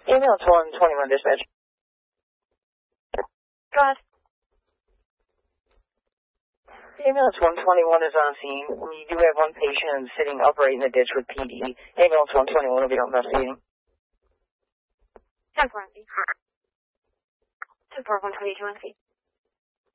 Ambulance 121 dispatch. Go ahead. Ambulance 121 is on scene. We do have one patient sitting upright in the ditch with PD. Ambulance 121 will be investigating. 10-4 on scene. 10-4, 122 on scene.